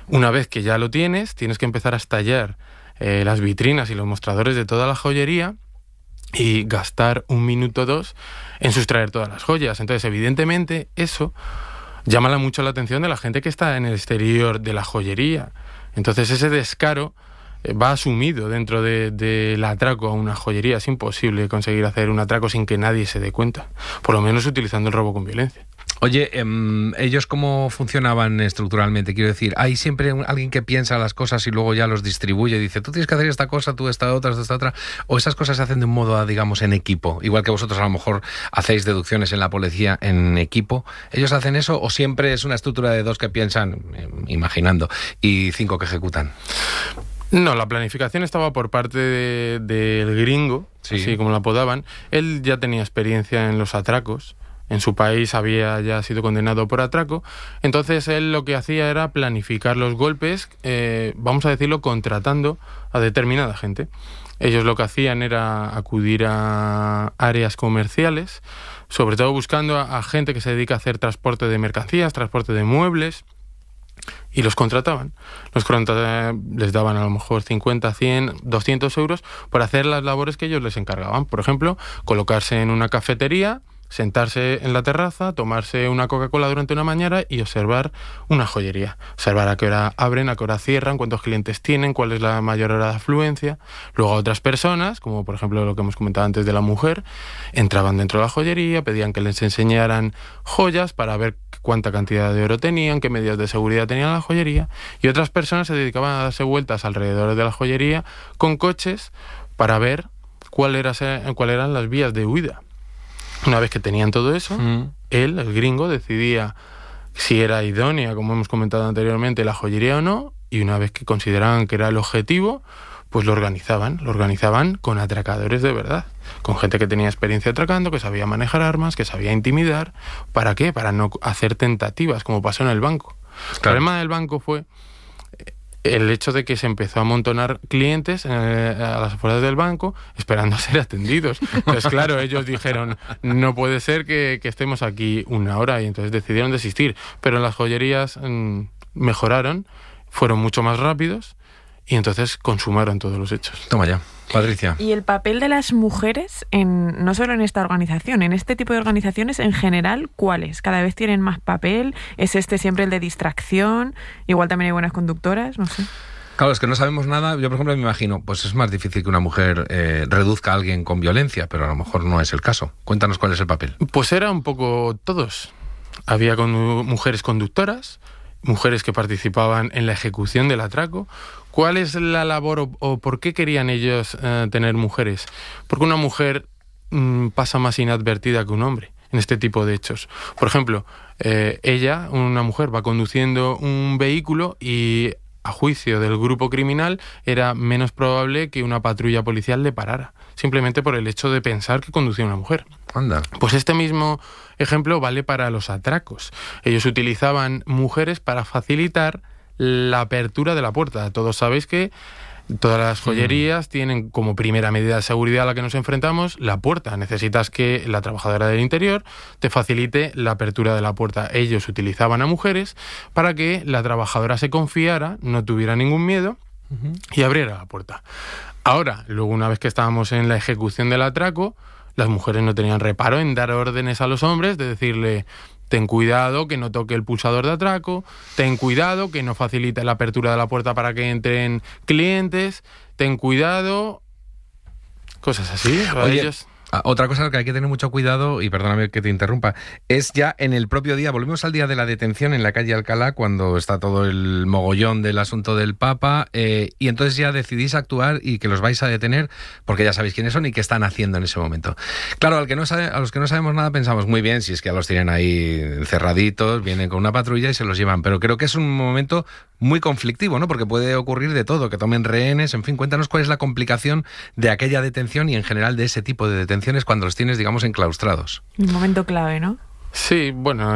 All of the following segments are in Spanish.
Una vez que ya lo tienes que empezar a estallar las vitrinas y los mostradores de toda la joyería y gastar 1 minuto o 2 en sustraer todas las joyas. Entonces, evidentemente, eso llama mucho la atención de la gente que está en el exterior de la joyería. Entonces, ese descaro va asumido dentro del atraco a una joyería. Es imposible conseguir hacer un atraco sin que nadie se dé cuenta, por lo menos utilizando el robo con violencia. Oye, ¿ellos cómo funcionaban estructuralmente? Quiero decir, ¿hay siempre alguien que piensa las cosas y luego ya los distribuye? Dice, tú tienes que hacer esta cosa, tú esta otra, tú esta otra. ¿O esas cosas se hacen de un modo, digamos, en equipo? Igual que vosotros a lo mejor hacéis deducciones en la policía en equipo. ¿Ellos hacen eso o siempre es una estructura de 2 que piensan, imaginando, y 5 que ejecutan? No, la planificación estaba por parte del gringo, sí, así como lo apodaban. Él ya tenía experiencia en los atracos. En su país había ya sido condenado por atraco. Entonces él lo que hacía era planificar los golpes, vamos a decirlo, contratando a determinada gente. Ellos lo que hacían era acudir a áreas comerciales, sobre todo buscando a gente que se dedica a hacer transporte de mercancías, transporte de muebles, y los contrataban. Les daban a lo mejor 50, 100, 200 euros por hacer las labores que ellos les encargaban. Por ejemplo, colocarse en una cafetería, sentarse en la terraza, tomarse una Coca-Cola durante una mañana y observar una joyería. Observar a qué hora abren, a qué hora cierran, cuántos clientes tienen, cuál es la mayor hora de afluencia. Luego otras personas, como por ejemplo lo que hemos comentado antes de la mujer, entraban dentro de la joyería, pedían que les enseñaran joyas para ver cuánta cantidad de oro tenían, qué medidas de seguridad tenían la joyería. Y otras personas se dedicaban a darse vueltas alrededor de la joyería con coches para ver cuáles eran las vías de huida. Una vez que tenían todo eso, él, el gringo, decidía si era idónea, como hemos comentado anteriormente, la joyería o no, y una vez que consideraban que era el objetivo, pues lo organizaban con atracadores de verdad, con gente que tenía experiencia atracando, que sabía manejar armas, que sabía intimidar. ¿Para qué? Para no hacer tentativas, como pasó en el banco. Claro. El problema del banco fue el hecho de que se empezó a amontonar clientes a las afueras del banco esperando a ser atendidos. Entonces, claro, ellos dijeron, no puede ser que estemos aquí 1 hora, y entonces decidieron desistir. Pero en las joyerías mejoraron, fueron mucho más rápidos y entonces consumaron todos los hechos. Toma ya. Patricia. ¿Y el papel de las mujeres, no solo en esta organización, en este tipo de organizaciones en general, cuáles? ¿Cada vez tienen más papel? ¿Es siempre el de distracción? Igual también hay buenas conductoras, no sé. Claro, es que no sabemos nada. Yo, por ejemplo, me imagino, pues es más difícil que una mujer reduzca a alguien con violencia, pero a lo mejor no es el caso. Cuéntanos cuál es el papel. Pues era un poco todos. Había mujeres conductoras, mujeres que participaban en la ejecución del atraco. ¿Cuál es la labor o por qué querían ellos tener mujeres? Porque una mujer pasa más inadvertida que un hombre en este tipo de hechos. Por ejemplo, una mujer va conduciendo un vehículo y a juicio del grupo criminal era menos probable que una patrulla policial le parara, simplemente por el hecho de pensar que conducía una mujer. Anda. Pues este mismo ejemplo vale para los atracos. Ellos utilizaban mujeres para facilitar la apertura de la puerta. Todos sabéis que todas las joyerías tienen como primera medida de seguridad a la que nos enfrentamos la puerta. Necesitas que la trabajadora del interior te facilite la apertura de la puerta. Ellos utilizaban a mujeres para que la trabajadora se confiara, no tuviera ningún miedo y abriera la puerta. Ahora, luego una vez que estábamos en la ejecución del atraco, las mujeres no tenían reparo en dar órdenes a los hombres de decirle: ten cuidado que no toque el pulsador de atraco, ten cuidado que no facilite la apertura de la puerta para que entren clientes, ten cuidado, cosas así. Oye, ellos... Otra cosa que hay que tener mucho cuidado, y perdóname que te interrumpa, es ya en el propio día, volvemos al día de la detención en la calle Alcalá, cuando está todo el mogollón del asunto del Papa, y entonces ya decidís actuar y que los vais a detener, porque ya sabéis quiénes son y qué están haciendo en ese momento. Claro, a los que no sabemos nada pensamos, muy bien, si es que ya los tienen ahí encerraditos, vienen con una patrulla y se los llevan, pero creo que es un momento muy conflictivo, ¿no? Porque puede ocurrir de todo, que tomen rehenes, en fin, cuéntanos cuál es la complicación de aquella detención y en general de ese tipo de detenciones cuando los tienes, digamos, enclaustrados. Un momento clave, ¿no? Sí, bueno,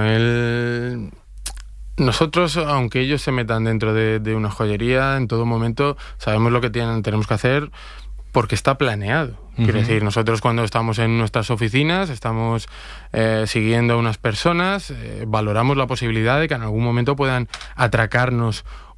nosotros, aunque ellos se metan dentro de una joyería, en todo momento sabemos lo que tenemos que hacer porque está planeado. Quiero decir, nosotros cuando estamos en nuestras oficinas, estamos siguiendo a unas personas, valoramos la posibilidad de que en algún momento puedan atracarnos